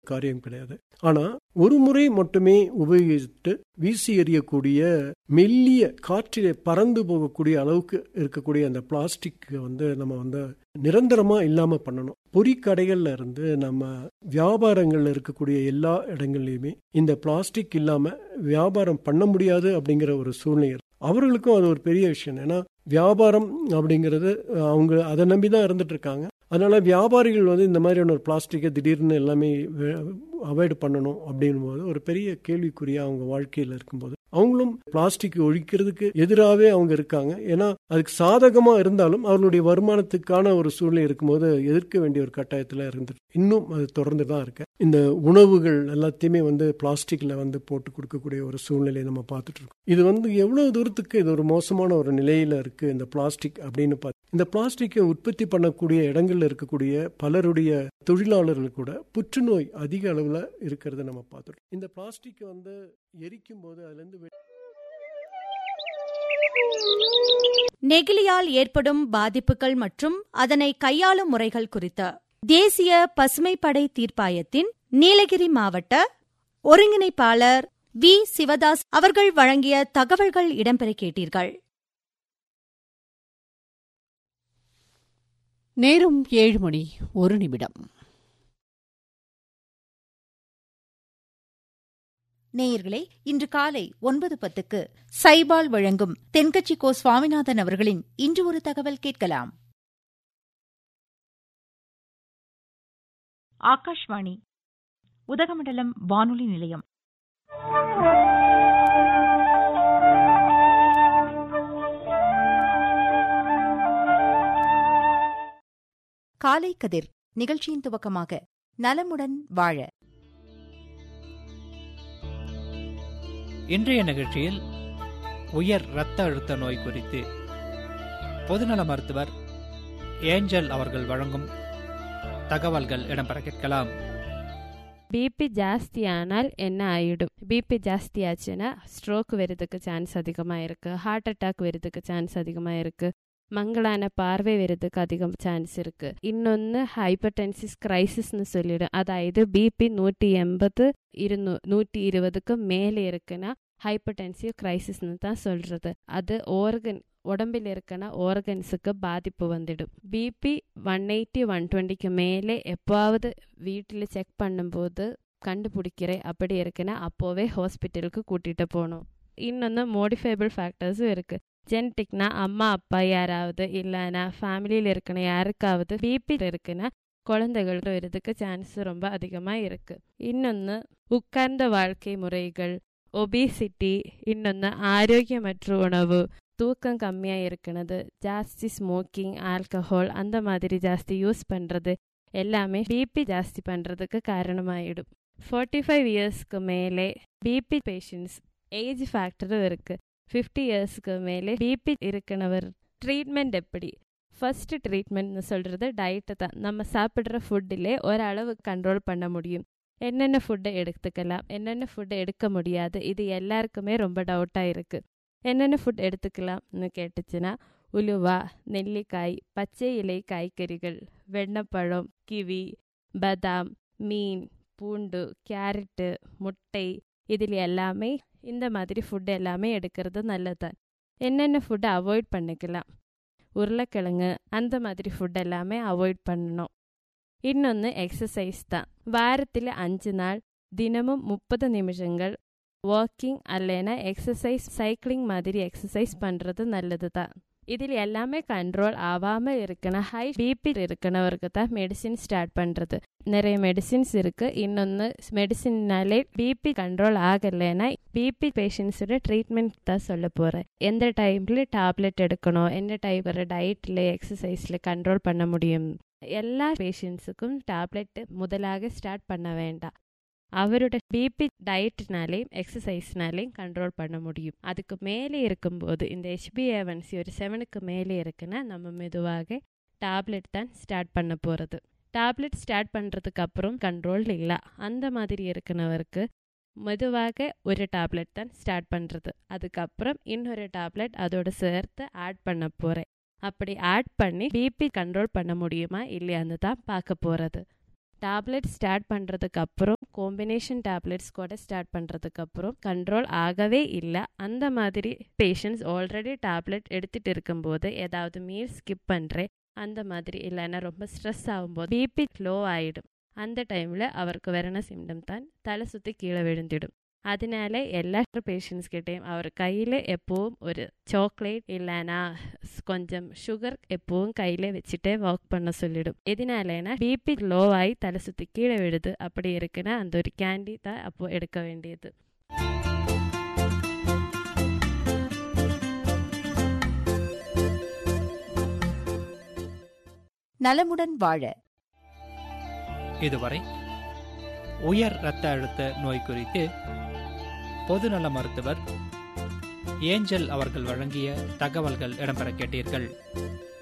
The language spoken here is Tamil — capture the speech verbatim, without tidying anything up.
காரியம் கிடையாது. ஆனா ஒரு முறை மட்டுமே உபயோகித்து வீசி எறியக்கூடிய மெல்லிய காற்றிலே பறந்து போகக்கூடிய அளவுக்கு இருக்கக்கூடிய அந்த பிளாஸ்டிக் வந்து நம்ம வந்து நிரந்தரமா இல்லாம பண்ணணும். பொறிக்கடைகள்ல இருந்து நம்ம வியாபாரங்கள்ல இருக்கக்கூடிய எல்லா இடங்கள்லயுமே இந்த பிளாஸ்டிக் இல்லாம வியாபாரம் பண்ண முடியாது அப்படிங்கிற ஒரு சூழ்நிலை. அவர்களுக்கும் அது ஒரு பெரிய விஷயம். ஏன்னா வியாபாரம் அப்படிங்கிறது அவங்க அதை நம்பிதான் இருந்துட்டு இருக்காங்க. அதனால வியாபாரிகள் வந்து இந்த மாதிரியான ஒரு பிளாஸ்டிக்கை திடீர்னு எல்லாமே அவாய்டு பண்ணணும் அப்படின் போது ஒரு பெரிய கேள்விக்குறியா அவங்க வாழ்க்கையில் இருக்கும்போது அவங்களும் பிளாஸ்டிக் ஒழிக்கிறதுக்கு எதிராகவே அவங்க இருக்காங்க. ஏன்னா அதுக்கு சாதகமா இருந்தாலும் அவர்களுடைய வருமானத்துக்கான ஒரு சூழ்நிலை இருக்கும்போது எதிர்க்க வேண்டிய ஒரு கட்டாயத்துல இருந்து இன்னும் அது தொடர்ந்து தான் இருக்கு. இந்த உணவுகள் எல்லாத்தையுமே வந்து பிளாஸ்டிக்ல வந்து போட்டு கொடுக்கக்கூடிய ஒரு சூழ்நிலையை நம்ம பார்த்துட்டு இருக்கோம். இது வந்து எவ்வளவு தூரத்துக்கு இது ஒரு மோசமான ஒரு நிலையில இருக்கு இந்த பிளாஸ்டிக் அப்படின்னு பார்த்து இந்த பிளாஸ்டிக்கை உற்பத்தி பண்ணக்கூடிய இடங்கள்ல இருக்கக்கூடிய பலருடைய தொழிலாளர்கள் கூட புற்றுநோய் அதிக அளவுல இருக்கிறத நம்ம பார்த்துருக்கோம். இந்த பிளாஸ்டிக் வந்து எரிக்கும் போது அதுல இருந்து நெகிழியால் ஏற்படும் பாதிப்புகள் மற்றும் அதனை கையாளும் முறைகள் குறித்த தேசிய பசுமைப்படை தீர்ப்பாயத்தின் நீலகிரி மாவட்ட ஒருங்கிணைப்பாளர் வி சிவதாஸ் அவர்கள் வழங்கிய தகவல்கள் இடம்பெற கேட்டீர்கள். நேரம் ஏழு மணி ஒரு நிமிடம். நேயர்களே, இன்று காலை ஒன்பது பத்துக்கு சைபால் வழங்கும் தென்கட்சி கோ சுவாமிநாதன் அவர்களின் இன்று ஒரு தகவல் கேட்கலாம். ஆகாஷ்வாணி உதகமண்டலம் வானொலி நிலையம். காலை கதிர் நிகழ்ச்சியின் துவக்கமாக நலமுடன் வாழ இன்றைய நிகழ்ச்சியில் உயர் இரத்த அழுத்த நோய் குறித்து பொதுநல மருத்துவர் ஏஞ்சல் அவர்கள் வழங்கும் தகவல்கள் இடம்பெற கேட்கலாம். பிபி ஜாஸ்தியானால் என்ன ஆயிடும்? பிபி ஜாஸ்தி ஆச்சுன்னா ஸ்ட்ரோக் வரதுக்கு சான்ஸ் அதிகமாக இருக்குது, ஹார்ட் அட்டாக் வரதுக்கு சான்ஸ் அதிகமாக இருக்குது, மங்களான பார்வை வரதுக்கு அதிகம் சான்ஸ் இருக்குது. இன்னொன்று ஹைப்பர்டென்சிஸ் கிரைசிஸ்னு சொல்லிடும். அதாவது பிபி நூற்றி எண்பது இருநூ நூற்றி இருபதுக்கு மேலே இருக்குன்னா ஹைப்பர்டென்சிவ் கிரைசிஸ்னு தான் சொல்கிறது. அது ஓர்கன் உடம்பில் இருக்கனா ஆர்கன்ஸுக்கு பாதிப்பு வந்துடும். பிபி ஒன் எயிட்டி ஒன் டுவெண்ட்டிக்கு மேலே எப்போவாவது வீட்டில் செக் பண்ணும்போது கண்டுபிடிக்கிறேன் அப்படி இருக்குன்னா அப்போவே ஹாஸ்பிட்டலுக்கு கூட்டிகிட்டு போகணும். இன்னொன்று மோடிஃபைபிள் ஃபேக்டர்ஸும் இருக்குது. ஜெனட்டிக்னா அம்மா அப்பா யாராவது இல்லைன்னா ஃபேமிலியில் இருக்கணும் யாருக்காவது பிபி இருக்குன்னா குழந்தைகள் வரதுக்கு சான்ஸ் ரொம்ப அதிகமாக இருக்குது. இன்னொன்று உட்கார்ந்த வாழ்க்கை முறைகள், ஒபிசிட்டி, இன்னொன்று ஆரோக்கியமற்ற உணவு, தூக்கம் கம்மியாக இருக்கிறது, ஜாஸ்தி ஸ்மோக்கிங், ஆல்கஹால் அந்த மாதிரி ஜாஸ்தி யூஸ் பண்ணுறது எல்லாமே பிபி ஜாஸ்தி பண்ணுறதுக்கு காரணமாயிடும். ஃபார்ட்டி ஃபைவ் இயர்ஸ்க்கு மேலே பிபி பேஷண்ட்ஸ் ஏஜ் ஃபேக்டரும் இருக்குது. ஃபிஃப்டி இயர்ஸ்க்கு மேலே பிபி இருக்கிறவர் ட்ரீட்மெண்ட் எப்படி? ஃபஸ்ட்டு ட்ரீட்மெண்ட்னு சொல்கிறது டயட்டு தான். நம்ம சாப்பிட்ற ஃபுட்டிலே ஓரளவு கண்ட்ரோல் பண்ண முடியும். என்னென்ன ஃபுட்டை எடுத்துக்கலாம், என்னென்ன ஃபுட்டை எடுக்க முடியாது, இது எல்லாருக்குமே ரொம்ப டவுட்டாக இருக்குது. என்னென்ன ஃபுட் எடுத்துக்கலாம்னு கேட்டுச்சுன்னா உலுவா, நெல்லிக்காய், பச்சை இலை காய்கறிகள், வெண்ணப்பழம், கிவி, பதாம், மீன், பூண்டு, கேரட்டு, முட்டை, இதில் எல்லாமே இந்த மாதிரி ஃபுட் எல்லாமே எடுக்கிறது நல்லது. என்னென்ன ஃபுட்டை அவாய்ட் பண்ணிக்கலாம்? உருளைக்கிழங்கு அந்த மாதிரி ஃபுட் எல்லாமே அவாய்ட் பண்ணணும். இன்னொன்று எக்ஸசைஸ் தான். வாரத்தில் அஞ்சு நாள் தினமும் முப்பது நிமிஷங்கள் வாக்கிங் அல்லைன்னா எக்ஸசைஸ் சைக்கிளிங் மாதிரி எக்ஸசைஸ் பண்ணுறது நல்லது தான். இதில் எல்லாமே கண்ட்ரோல் ஆகாமல் இருக்கணும். ஹை பிபி இருக்கணவருக்கு தான் மெடிசின் ஸ்டார்ட் பண்ணுறது. நிறைய மெடிசின்ஸ் இருக்குது. இன்னொன்று மெடிசின்னாலே பிபி கண்ட்ரோல் ஆகலைன்னா பிபி பேஷண்ட்ஸோட ட்ரீட்மெண்ட் தான் சொல்ல போகிறேன். எந்த டைமில் டேப்லெட் எடுக்கணும், எந்த டைப் டயட்டில் எக்ஸசைஸில் கண்ட்ரோல் பண்ண முடியும். எல்லா பேஷண்ட்ஸுக்கும் டேப்லெட் முதலாக ஸ்டார்ட் பண்ண வேண்டாம். அவரோட பிபி டயட்னாலேயும் எக்ஸசைஸ்னாலேயும் கண்ட்ரோல் பண்ண முடியும். அதுக்கு மேலே இருக்கும்போது இந்த ஹெச்பிஏவன்சி ஒரு செவனுக்கு மேலே இருக்குன்னா நம்ம மெதுவாக டேப்லெட் தான் ஸ்டார்ட் பண்ண போகிறது. டேப்லெட் ஸ்டார்ட் பண்ணுறதுக்கு அப்புறம் கண்ட்ரோல் இல்லை அந்த மாதிரி இருக்கிறவருக்கு மெதுவாக ஒரு டேப்லெட் தான் ஸ்டார்ட் பண்ணுறது. அதுக்கப்புறம் இன்னொரு டேப்லெட் அதோட சேர்த்து ஆட் பண்ண போகிறேன். அப்படி ஆட் பண்ணி பிபி கண்ட்ரோல் பண்ண முடியுமா இல்லையான்னு தான் பார்க்க போகிறது. டேப்லெட் ஸ்டார்ட் பண்ணுறதுக்கு அப்புறம் காம்பினேஷன் டேப்லெட்ஸ் கூட ஸ்டார்ட் பண்ணுறதுக்கு அப்புறம் கண்ட்ரோல் ஆகவே இல்லை. அந்த மாதிரி பேஷண்ட்ஸ் ஆல்ரெடி டேப்லெட் எடுத்துகிட்டு இருக்கும்போது ஏதாவது மீல் ஸ்கிப் பண்ணுறேன் அந்த மாதிரி இல்லைன்னா ரொம்ப ஸ்ட்ரெஸ் ஆகும்போது பிபி லோ ஆகிடும். அந்த டைமில் அவருக்கு வரன சிம்டம் தான் தலை சுற்றி கீழே விழுந்துடும். அதனால எல்லா பேஷண்ட்ஸ்கிட்டையும் அவர் கையில் எப்போவும் ஒரு சாக்லேட் இல்லைன்னா கொஞ்சம் சுகர் எப்போவும் கையில் வச்சுட்டே வாக் பண்ண சொல்லிடும். எதனாலனா பிபி லோ ஆகி தலை சுற்றி கீழே விடுது அப்படி இருக்குன்னா அந்த ஒரு கேண்டி தான் அப்போ எடுக்க வேண்டியது. நலமுடன் வாழ இதுவரை உயர் இரத்த அழுத்த நோய் குறித்து பொதுநல மருத்துவர் ஏஞ்சல் அவர்கள் வழங்கிய தகவல்கள் இடம்பெற கேட்டீர்கள்.